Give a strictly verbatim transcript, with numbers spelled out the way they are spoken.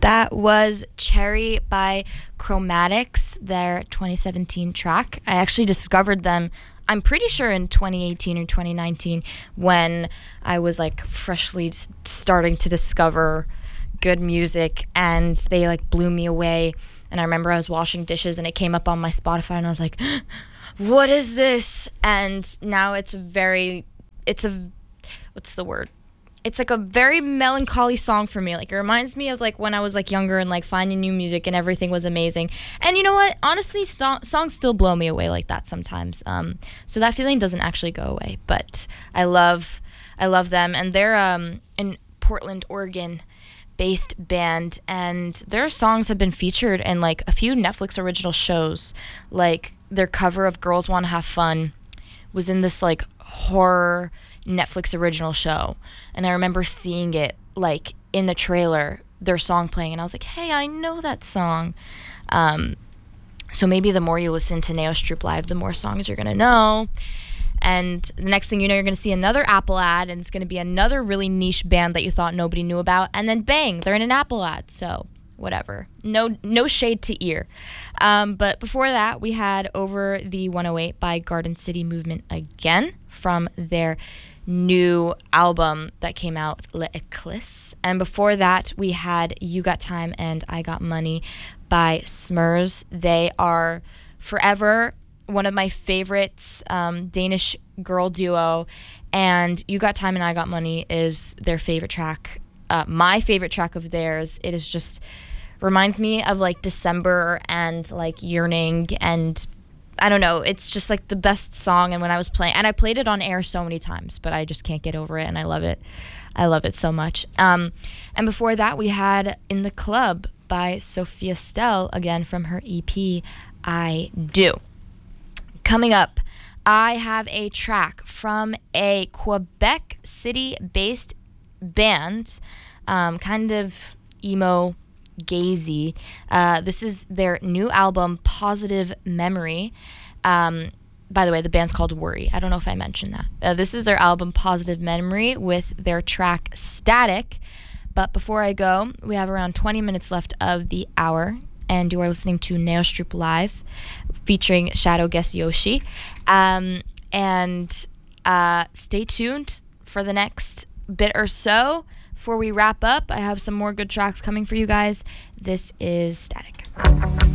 That was Cherry by Chromatics, their twenty seventeen track. I actually discovered them, I'm pretty sure in twenty eighteen or twenty nineteen, when I was like freshly starting to discover good music, and they like blew me away. And I remember I was washing dishes and it came up on my Spotify and I was like, what is this? And now it's very, it's a, what's the word? It's like a very melancholy song for me. Like, it reminds me of like when I was like younger and like finding new music and everything was amazing. And you know what? Honestly, st- songs still blow me away like that sometimes. Um, so that feeling doesn't actually go away. But I love, I love them, and they're um in Portland, Oregon based band, and their songs have been featured in like a few Netflix original shows. Like their cover of Girls Wanna Have Fun was in this like horror Netflix original show, and I remember seeing it like in the trailer, their song playing, and I was like, hey, I know that song. Um, so maybe the more you listen to Neostroop live, the more songs you're gonna know. And the next thing you know, you're gonna see another Apple ad, and it's gonna be another really niche band that you thought nobody knew about, and then bang, they're in an Apple ad. So whatever, no no shade to ear. Um, but before that, we had Over the one oh eight by Garden City Movement again, from their new album that came out, Le Eclisse. And before that, we had You Got Time and I Got Money by Smurs. They are forever one of my favorites, um, Danish girl duo, and You Got Time and I Got Money is their favorite track, uh, my favorite track of theirs. It is just, reminds me of like December and like yearning, and I don't know, it's just like the best song. And when I was playing, and I played it on air so many times, but I just can't get over it, and I love it. I love it so much. Um, and before that, we had In the Club by Sophia Stell, again from her E P, I Do. Coming up, I have a track from a Quebec City-based band, um, kind of emo, gazy. Uh, this is their new album, Positive Memory. Um, by the way, the band's called Worry. I don't know if I mentioned that. Uh, this is their album, Positive Memory, with their track Static. But before I go, we have around twenty minutes left of the hour, and you are listening to Neostroop Live, featuring Shadow Guest Yoshi. Um, and uh, stay tuned for the next bit or so. Before we wrap up, I have some more good tracks coming for you guys. This is Static.